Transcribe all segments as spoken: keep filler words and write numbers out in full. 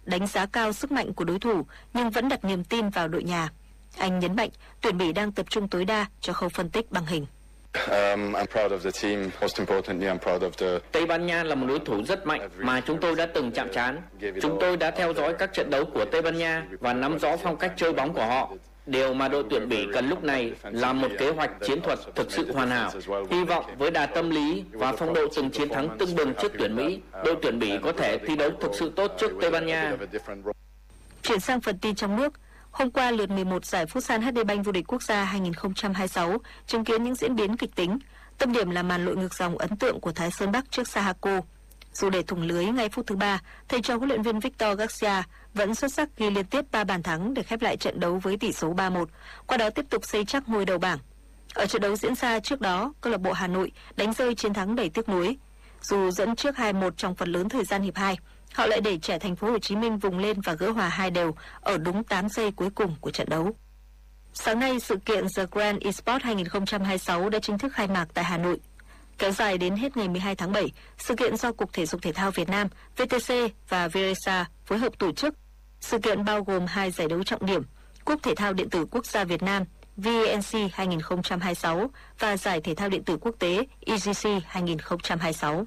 đánh giá cao sức mạnh của đối thủ nhưng vẫn đặt niềm tin vào đội nhà. Anh nhấn mạnh tuyển Bỉ đang tập trung tối đa cho khâu phân tích bằng hình. Um, I'm proud of the team. Most importantly, I'm proud of the... Tây Ban Nha là một đối thủ rất mạnh mà chúng tôi đã từng chạm trán. Chúng tôi đã theo dõi các trận đấu của Tây Ban Nha và nắm rõ phong cách chơi bóng của họ. Điều mà đội tuyển Bỉ cần lúc này là một kế hoạch chiến thuật thực sự hoàn hảo. Hy vọng với đà tâm lý và phong độ từng chiến thắng tưng bừng trước tuyển Mỹ, đội tuyển Bỉ có thể thi đấu thực sự tốt trước Tây Ban Nha. Chuyển sang phần tin trong nước. Hôm qua, lượt mười một giải Futsal hát đê Bank vô địch quốc gia hai không hai sáu chứng kiến những diễn biến kịch tính. Tâm điểm là màn lội ngược dòng ấn tượng của Thái Sơn Bắc trước Sahako. Dù để thủng lưới ngay phút thứ ba, thầy trò huấn luyện viên Victor Garcia vẫn xuất sắc ghi liên tiếp ba bàn thắng để khép lại trận đấu với tỷ số ba một, qua đó tiếp tục xây chắc ngôi đầu bảng. Ở trận đấu diễn ra trước đó, câu lạc bộ Hà Nội đánh rơi chiến thắng đầy tiếc nuối. Dù dẫn trước hai một trong phần lớn thời gian hiệp hai, họ lại để trẻ Thành phố Hồ Chí Minh vùng lên và gỡ hòa hai đều ở đúng tám giây cuối cùng của trận đấu. Sáng nay, sự kiện The Grand Esports hai không hai sáu đã chính thức khai mạc tại Hà Nội. Kéo dài đến hết ngày mười hai tháng bảy, sự kiện do Cục Thể dục Thể thao Việt Nam, vê tê xê và Viresa phối hợp tổ chức. Sự kiện bao gồm hai giải đấu trọng điểm, Cúp Thể thao Điện tử Quốc gia Việt Nam vê en xê hai không hai sáu và Giải Thể thao Điện tử Quốc tế e giê xê hai không hai sáu.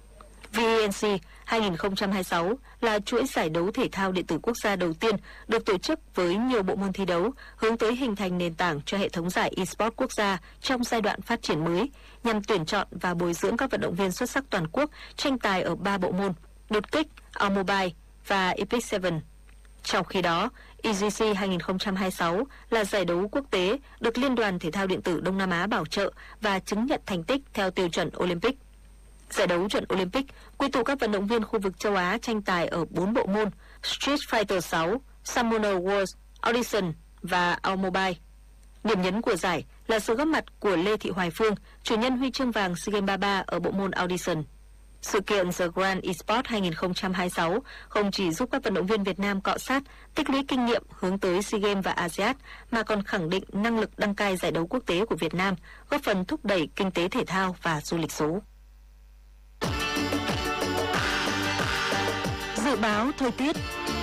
vê en xê hai không hai sáu là chuỗi giải đấu thể thao điện tử quốc gia đầu tiên được tổ chức với nhiều bộ môn thi đấu, hướng tới hình thành nền tảng cho hệ thống giải eSports quốc gia trong giai đoạn phát triển mới, nhằm tuyển chọn và bồi dưỡng các vận động viên xuất sắc toàn quốc tranh tài ở ba bộ môn: đột kích, All-Mobile và Epic bảy. Trong khi đó, e giê xê hai không hai sáu là giải đấu quốc tế được Liên đoàn Thể thao Điện tử Đông Nam Á bảo trợ và chứng nhận thành tích theo tiêu chuẩn Olympic. Giải đấu chuẩn Olympic quy tụ các vận động viên khu vực châu Á tranh tài ở bốn bộ môn: Street Fighter sáu, Summoner Wars, Audition và All-Mobile. Điểm nhấn của giải là sự góp mặt của Lê Thị Hoài Phương, chủ nhân huy chương vàng SEA Games ba mươi ba ở bộ môn Audition. Sự kiện The Grand Esports hai không hai sáu không chỉ giúp các vận động viên Việt Nam cọ sát, tích lũy kinh nghiệm hướng tới SEA Games và a sê an, mà còn khẳng định năng lực đăng cai giải đấu quốc tế của Việt Nam, góp phần thúc đẩy kinh tế thể thao và du lịch số. Dự báo thời tiết.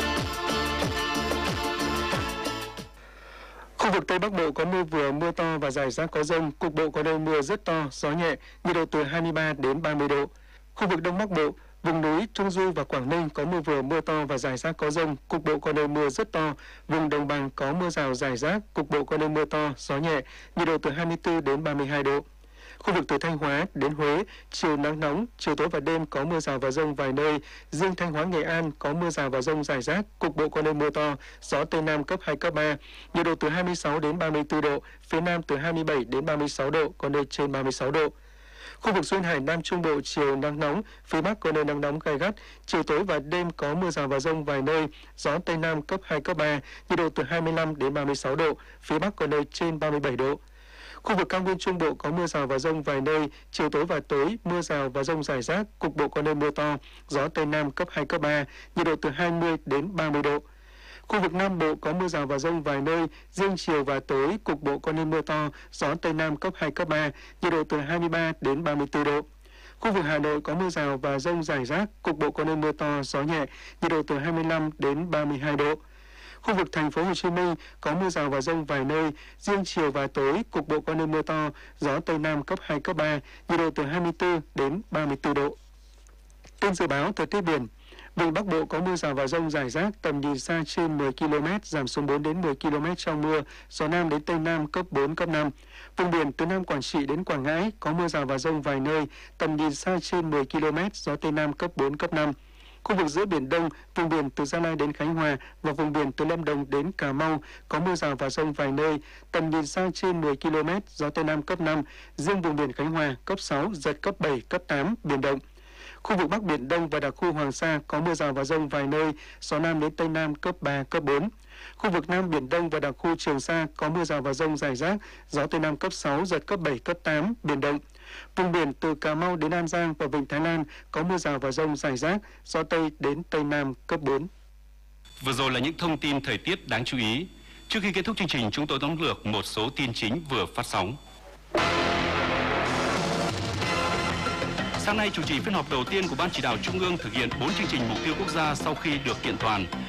Khu vực Tây Bắc Bộ có mưa vừa, mưa to và rải rác có dông, cục bộ có nơi mưa rất to, gió nhẹ, nhiệt độ từ hai mươi ba đến ba mươi độ. Khu vực Đông Bắc Bộ, vùng núi, Trung Du và Quảng Ninh có mưa vừa, mưa to và rải rác có dông, cục bộ có nơi mưa rất to. Vùng Đồng Bằng có mưa rào rải rác, cục bộ có nơi mưa to, gió nhẹ, nhiệt độ từ hai mươi tư đến ba mươi hai độ. Khu vực từ Thanh Hóa đến Huế, chiều nắng nóng, chiều tối và đêm có mưa rào và dông vài nơi. Riêng Thanh Hóa, Nghệ An có mưa rào và dông rải rác, cục bộ có nơi mưa to, gió Tây Nam cấp hai, cấp ba, nhiệt độ từ hai mươi sáu đến ba mươi tư độ, phía Nam từ hai mươi bảy đến ba mươi sáu độ, có nơi trên ba mươi sáu độ. Khu vực duyên hải Nam Trung Bộ chiều nắng nóng, phía Bắc có nơi nắng nóng gay gắt, chiều tối và đêm có mưa rào và dông vài nơi, gió Tây Nam cấp hai, cấp ba, nhiệt độ từ hai mươi lăm đến ba mươi sáu độ, phía Bắc có nơi trên ba mươi bảy độ. Khu vực cao nguyên Trung Bộ có mưa rào và dông vài nơi, chiều tối và tối mưa rào và dông rải rác, cục bộ có nơi mưa to, gió Tây Nam cấp hai, cấp ba, nhiệt độ từ hai mươi đến ba mươi độ. Khu vực Nam Bộ có mưa rào và dông vài nơi, riêng chiều và tối cục bộ có nơi mưa to, gió Tây Nam cấp hai, cấp ba, nhiệt độ từ hai mươi ba đến ba mươi tư độ. Khu vực Hà Nội có mưa rào và dông rải rác, cục bộ có nơi mưa to, gió nhẹ, nhiệt độ từ hai mươi lăm đến ba mươi hai độ. Khu vực Thành phố Hồ Chí Minh có mưa rào và dông vài nơi, riêng chiều và tối cục bộ có nơi mưa to, gió Tây Nam cấp hai, cấp ba, nhiệt độ từ hai mươi tư đến ba mươi tư độ. Tin dự báo thời tiết biển. Vịnh Bắc Bộ có mưa rào và dông rải rác, tầm nhìn xa trên mười ki lô mét, giảm xuống bốn đến mười ki lô mét trong mưa, gió Nam đến Tây Nam cấp bốn, cấp năm. Vùng biển từ Nam Quảng Trị đến Quảng Ngãi có mưa rào và dông vài nơi, tầm nhìn xa trên mười ki lô mét, gió Tây Nam cấp bốn, cấp năm. Khu vực giữa Biển Đông, vùng biển từ Gia Lai đến Khánh Hòa và vùng biển từ Lâm Đồng đến Cà Mau có mưa rào và dông vài nơi, tầm nhìn xa trên mười ki lô mét, gió Tây Nam cấp năm, riêng vùng biển Khánh Hòa cấp sáu, giật cấp bảy, cấp tám, biển động. Khu vực Bắc Biển Đông và đặc khu Hoàng Sa có mưa rào và dông vài nơi, gió Nam đến Tây Nam cấp ba, cấp bốn. Khu vực Nam Biển Đông và đặc khu Trường Sa có mưa rào và dông rải rác, gió Tây Nam cấp sáu, giật cấp bảy, cấp tám, biển động. Vùng biển từ Cà Mau đến An Giang và Vịnh Thái Lan có mưa rào và dông rải rác, gió Tây đến Tây Nam cấp bốn. Vừa rồi là những thông tin thời tiết đáng chú ý. Trước khi kết thúc chương trình, chúng tôi tóm lược một số tin chính vừa phát sóng. Sáng nay, chủ trì phiên họp đầu tiên của Ban Chỉ đạo Trung ương thực hiện bốn chương trình mục tiêu quốc gia sau khi được kiện toàn.